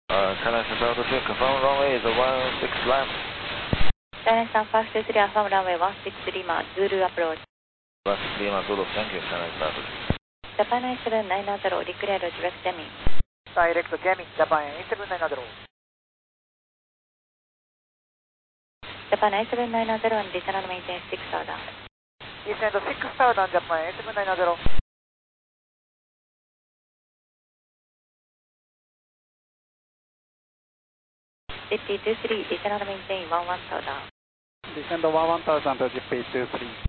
China South 2, confirm runway is 16 left. China South 523, affirm runway 16 Lima, Zulu approach. 16 Lima, Zulu, thank you, China South. Japan 7990, declared direct jamming. Direct jamming, Japan 7990. Japan 7990 and additional maintain 6000. Descend 6000, Japan 7990. GP23, additional maintain 11000. Descend 11000 to GP23.